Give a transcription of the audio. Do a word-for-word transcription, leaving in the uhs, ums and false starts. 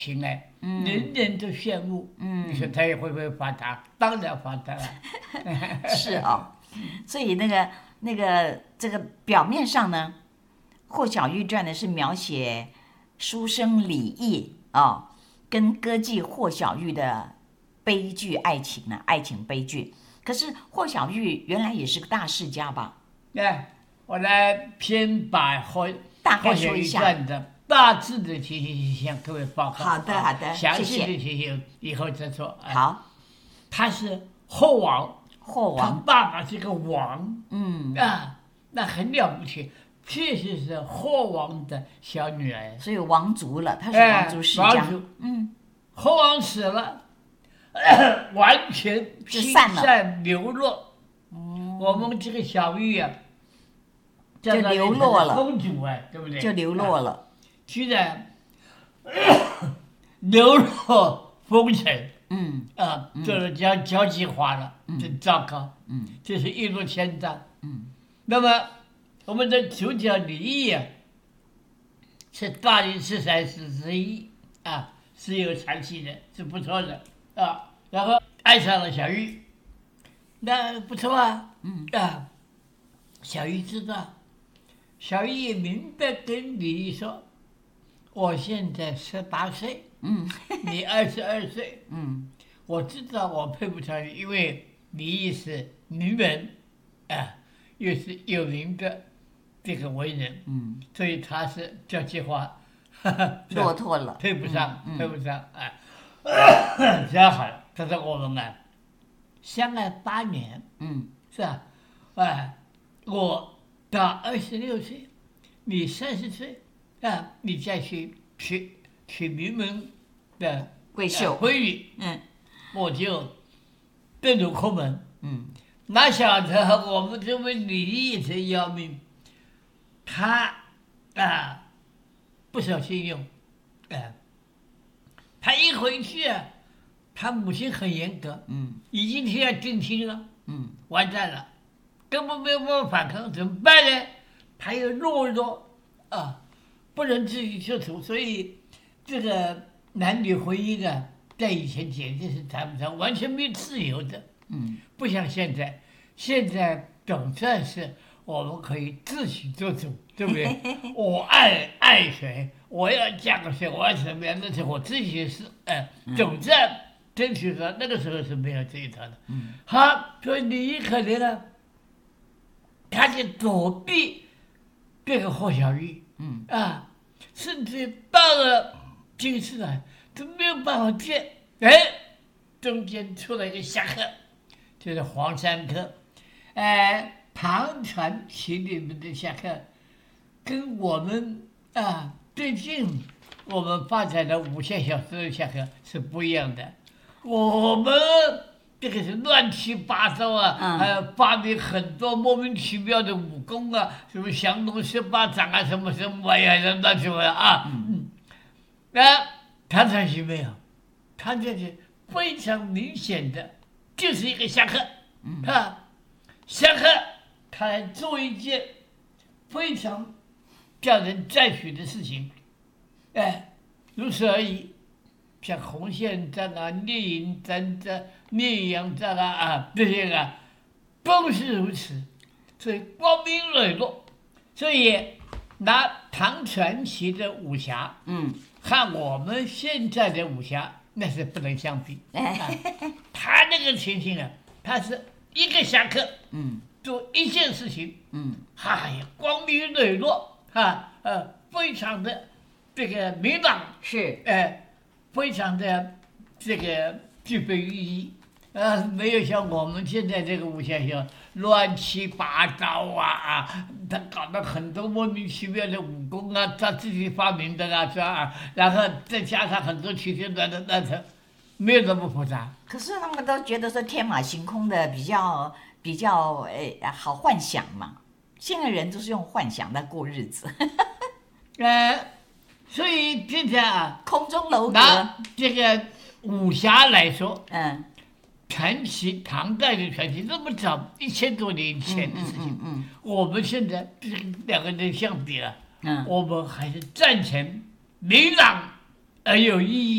情哎，嗯、人人都羡慕。嗯，你说他也会不会发达？当然发达了。 是哦，所以那个那个这个表面上呢，《霍小玉传》呢是描写书生李益啊、哦、跟歌妓霍小玉的悲剧爱情呢，爱情悲剧。可是霍小玉原来也是个大世家吧？ 来，我来先把霍大概说一下的大致的情形向各位报告。 好的，好的， 详细的情形以后再说。 好， 他是霍王， 霍王， 他爸爸是个王， 嗯啊，那很了不起，确实是霍王的小女儿， 所以王族了，他是王族世家。 哎、王族， 嗯， 霍王死了，呃、完全失散流落。嗯、我们这个小玉啊， 就流落了， 公主啊，对不对？ 就流落了， 居然、呃、流落风尘。 嗯啊，这是交交际花了，真糟糕。 嗯， 这是一落千丈。 嗯， 那么我们的主角李益啊，是大理石山四之一啊，是有传奇的，是不错的啊。然后爱上了小玉，那不错啊。嗯啊，小玉知道，小玉也明白跟李益说，我现在十八岁。嗯，你二十二岁， 嗯， 我知道我配不上你，因为李益是名门，啊，又是有名的这个文人，嗯，所以他是交际花， 落拓了， 配不上， 嗯、 配不上，哎、啊，这样好了，他说我们啊，相爱八年， 嗯， 是吧？哎，我到二十六岁，你三十岁，啊，你再去去。娶名门的闺秀闺女， 嗯， 我就遁入空门， 嗯， 哪晓得我们这位李益真要命，他啊不守信用，啊，他一回去啊，他母亲很严格，嗯，已经替他定亲了，嗯，完蛋了，根本没有办法反抗，怎么办呢？他又懦弱啊，不能自己出头，所以。这个男女婚姻啊，在以前简直是谈不上，完全没有自由的。嗯，不像现在，现在总算是我们可以自己做主，对不对？我爱爱谁，我要嫁给谁，我要什么样，那是我自己的事。哎、呃，总算争取说那个时候是没有这一套的。嗯，好，所以李益可能呢，他就躲避这个霍小玉。嗯啊，甚至到了。今次啊，都没有办法见，哎，中间出了一个侠客，就是黄山客，哎，唐传奇里面的侠客，跟我们啊最近我们发展的武侠小说的侠客是不一样的，我们这个是乱七八糟啊，嗯、还有发明很多莫名其妙的武功啊，什么降龙十八掌啊，什么什么玩意儿，乱七八糟啊，嗯。嗯那唐传奇没有，唐传奇非常明显的就是一个侠客，嗯、啊，侠客他来做一件非常叫人赞许的事情，哎，如此而已。像红线战啊、猎鹰战、战烈阳战啊啊这些啊，都是如此，所以光明磊落。所以拿唐传奇的武侠，嗯。和我们现在的武侠那是不能相比，啊、他那个情形啊，他是一个侠客，嗯，做一件事情，嗯，哎呀，光明磊落，啊，呃，非常的这个明朗， 是， 哎、呃，非常的这个具备寓意，呃，没有像我们现在这个武侠小乱七八糟啊啊！他搞了很多莫名其妙的武功啊，他自己发明的啊，是吧？然后再加上很多奇奇怪怪的，那他没有那么复杂。 可是他们都觉得说天马行空的比较比较诶好幻想嘛，现在人都是用幻想在过日子。 呃，所以现在啊， 空中楼阁， 拿这个武侠来说， 嗯。 传奇，唐代的传奇，那么早一千多年前的事情，嗯嗯嗯、我们现在这两个人相比了，嗯、我们还是赞成明朗而有意义。